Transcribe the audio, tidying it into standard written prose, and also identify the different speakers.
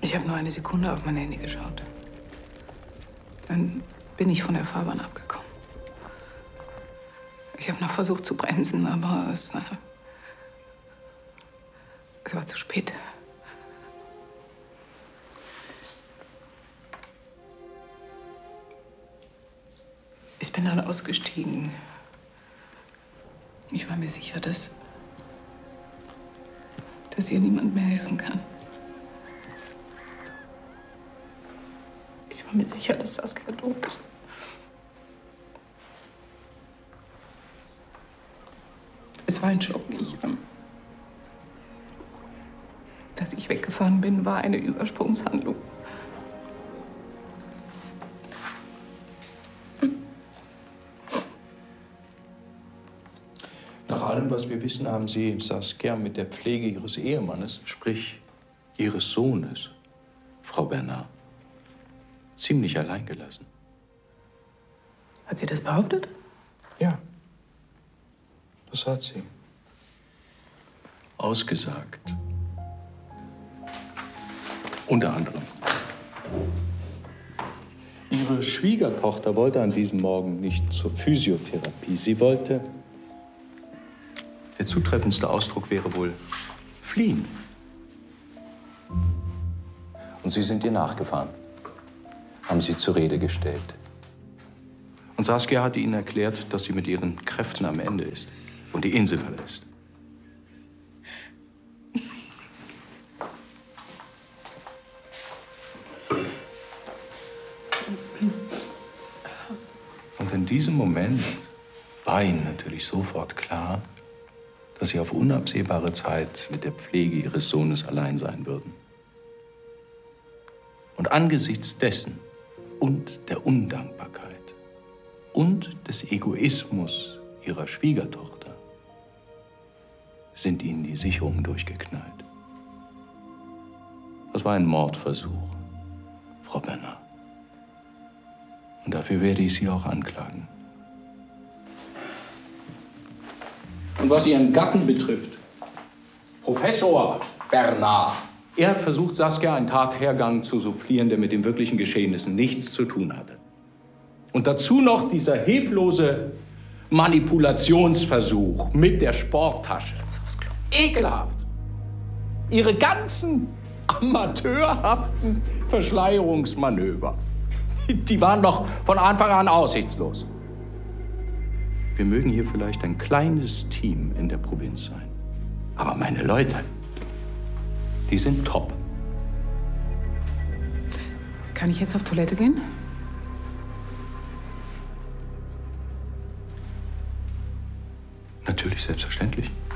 Speaker 1: Ich habe nur eine Sekunde auf mein Handy geschaut. Dann bin ich von der Fahrbahn abgekommen. Ich habe noch versucht zu bremsen, aber es war zu spät. Ich bin dann ausgestiegen. Ich war mir sicher, dass ihr niemand mehr helfen kann. Ich war mir sicher, dass Saskia tot ist. Es war ein Schock. Dass ich weggefahren bin, war eine Übersprungshandlung.
Speaker 2: Nach allem, was wir wissen, haben Sie Saskia mit der Pflege Ihres Ehemannes, sprich Ihres Sohnes, Frau Bernard, ziemlich allein gelassen.
Speaker 1: Hat sie das behauptet?
Speaker 2: Ja, das hat sie. Ausgesagt. Unter anderem. Ihre Schwiegertochter wollte an diesem Morgen nicht zur Physiotherapie. Sie wollte... Der zutreffendste Ausdruck wäre wohl fliehen. Und Sie sind ihr nachgefahren, haben sie zur Rede gestellt. Und Saskia hatte Ihnen erklärt, dass sie mit ihren Kräften am Ende ist und die Insel verlässt. Und in diesem Moment war Ihnen natürlich sofort klar, dass Sie auf unabsehbare Zeit mit der Pflege Ihres Sohnes allein sein würden. Und angesichts dessen und der Undankbarkeit und des Egoismus Ihrer Schwiegertochter sind Ihnen die Sicherungen durchgeknallt. Das war ein Mordversuch, Frau Bernard. Und dafür werde ich Sie auch anklagen. Und was Ihren Gatten betrifft, Professor Bernard. Er hat versucht, Saskia einen Tathergang zu soufflieren, der mit den wirklichen Geschehnissen nichts zu tun hatte. Und dazu noch dieser hilflose Manipulationsversuch mit der Sporttasche. Ekelhaft. Ihre ganzen amateurhaften Verschleierungsmanöver, die waren doch von Anfang an aussichtslos. Wir mögen hier vielleicht ein kleines Team in der Provinz sein. Aber meine Leute, die sind top.
Speaker 1: Kann ich jetzt auf Toilette gehen?
Speaker 2: Natürlich, selbstverständlich.